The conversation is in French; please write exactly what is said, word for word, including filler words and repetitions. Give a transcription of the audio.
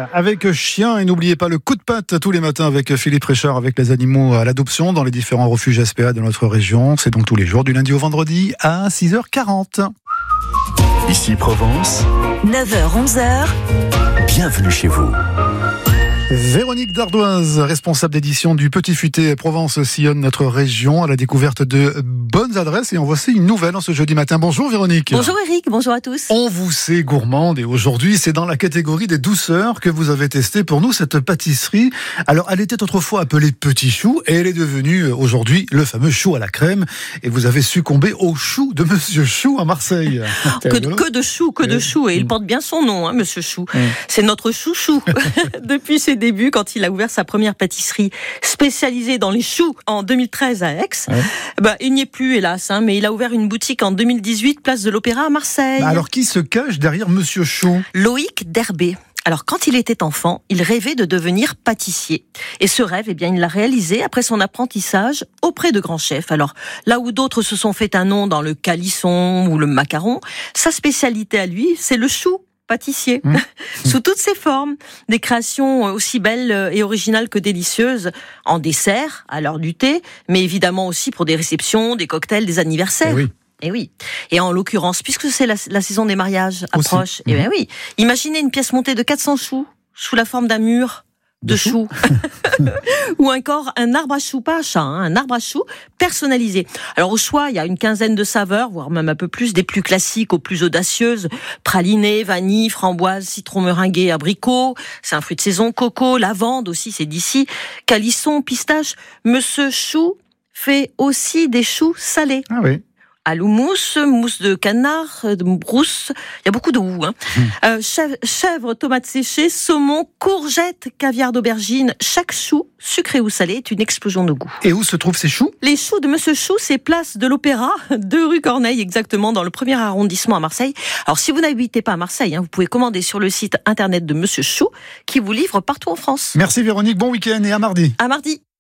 avec chien. Et n'oubliez pas le coup de patte tous les matins avec Philippe Richard, avec les animaux à l'adoption dans les différents refuges S P A de notre région. C'est donc tous les jours du lundi au vendredi à six heures quarante. Ici Provence, neuf heures onze heures. Bienvenue chez vous. Véronique Dardoise, responsable d'édition du Petit Futé Provence, sillonne notre région à la découverte de bonnes adresses et en voici une nouvelle en ce jeudi matin. Bonjour Véronique. Bonjour Eric, bonjour à tous. On vous sait gourmande et aujourd'hui c'est dans la catégorie des douceurs que vous avez testé pour nous cette pâtisserie. Alors elle était autrefois appelée Petit Chou et elle est devenue aujourd'hui le fameux chou à la crème et vous avez succombé au chou de Monsieur Chou à Marseille. que, que de chou, que de chou et il porte bien son nom, hein, Monsieur Chou. Mmh. C'est notre chouchou depuis ses débuts quand il a ouvert sa première pâtisserie spécialisée dans les choux en deux mille treize à Aix. Ouais. Bah, il n'y est plus hélas, hein, mais il a ouvert une boutique en deux mille dix-huit place de l'Opéra à Marseille. Bah alors qui se cache derrière Monsieur Chou ? Loïc Derbé. Alors, quand il était enfant, il rêvait de devenir pâtissier. Et ce rêve, eh bien, il l'a réalisé après son apprentissage auprès de grands chefs. Alors, là où d'autres se sont fait un nom dans le calisson ou le macaron, sa spécialité à lui, c'est le chou pâtissier, mmh. sous toutes ses formes. Des créations aussi belles et originales que délicieuses, en dessert, à l'heure du thé, mais évidemment aussi pour des réceptions, des cocktails, des anniversaires. Eh oui. Et oui. Et en l'occurrence, puisque c'est la, la saison des mariages approche, et mmh. bien oui. Imaginez une pièce montée de quatre cents choux sous la forme d'un mur de, de choux, ou encore un arbre à choux, pas un chat, hein, un arbre à choux personnalisé. Alors au choix, il y a une quinzaine de saveurs, voire même un peu plus, des plus classiques aux plus audacieuses, praliné, vanille, framboise, citron meringué, abricot, c'est un fruit de saison, coco, lavande aussi, c'est d'ici, calisson, pistache. Monsieur Chou fait aussi des choux salés. Ah oui. Aloumousse, mousse de canard, de brousse, il y a beaucoup de ou. Hein. Mmh. Euh, chèvre, chèvre, tomates séchées, saumon, courgettes, caviar d'aubergine. Chaque chou, sucré ou salé, est une explosion de goût. Et où se trouvent ces choux ? Les choux de Monsieur Chou, c'est place de l'Opéra, deux rue Corneille, exactement, dans le premier arrondissement à Marseille. Alors, si vous n'habitez pas à Marseille, hein, vous pouvez commander sur le site internet de Monsieur Chou, qui vous livre partout en France. Merci Véronique, bon week-end et à mardi. À mardi.